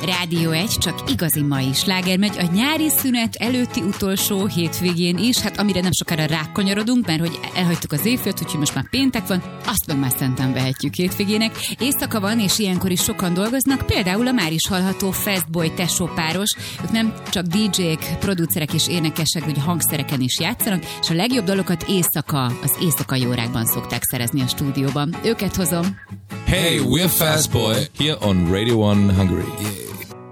Rádió 1, csak igazi mai sláger megy a nyári szünet előtti utolsó hétvégén is, hát amire nem sokára rákanyarodunk, mert hogy elhagytuk az évfőt, úgyhogy most már péntek van, azt meg már szenten vehetjük hétvégének. Éjszaka van, és ilyenkor is sokan dolgoznak, például a már is hallható Fastboy tesó páros. Ők nem csak DJ-k, producerek és énekesek, hogy hangszereken is játszanak, és a legjobb dalokat éjszaka, az éjszakai órákban szokták szerezni a stúdióban. Őket hozom. Hey, we're Fastboy here on Radio 1 Hungary. Yeah.